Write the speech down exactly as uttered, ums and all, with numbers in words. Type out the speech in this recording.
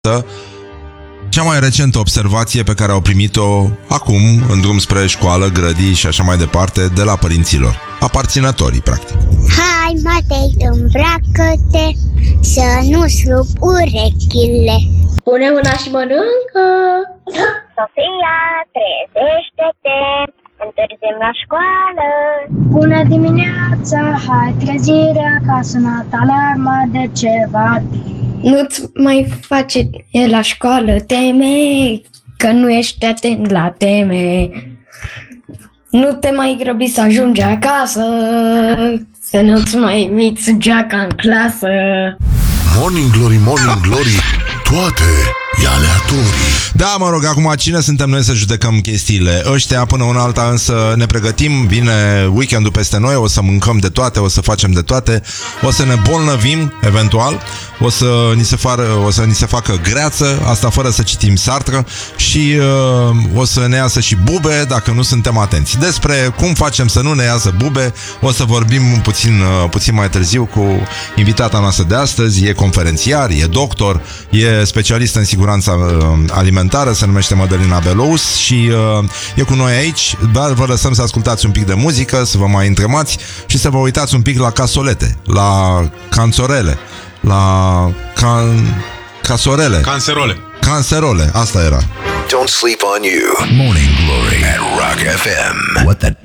Cea mai recentă observație pe care au primit-o acum, în drum spre școală, grădii și așa mai departe, de la părinților, aparținătorii, practic. Hai, Matei, îmbracă-te, să nu-ți rup urechile. Pune mâna și mănâncă. Sofia, trezește-te, întârziem la școală. Bună dimineața, hai trezirea, că a sunat alarma de ceva timp. Nu-ți mai face e la școală teme, că nu ești atent la teme. Nu te mai grăbi să ajungi acasă, să nu-ți mai miți geaca în clasă. Morning Glory, Morning Glory, toate e aleatorii. Da, mă rog, acum cine suntem noi să judecăm chestiile ăștia? Până una alta însă ne pregătim, vine weekendul peste noi, o să mâncăm de toate, o să facem de toate, o să ne bolnăvim, eventual, o să ni se, fară, o să ni se facă greață, asta fără să citim Sartre, și uh, o să ne iasă și bube dacă nu suntem atenți. Despre cum facem să nu ne iasă bube o să vorbim puțin, uh, puțin mai târziu cu invitata noastră de astăzi. E conferențiar, e doctor, e specialist în siguranța uh, alimentară, se numește Mădălina Belous și uh, e cu noi aici, dar vă lăsăm să ascultați un pic de muzică, să vă mai întremați și să vă uitați un pic la casolete, la canțorele, la can... casorele, Cancerole. Cancerole, asta era. Don't sleep on you. Morning Glory at Rock F M. What the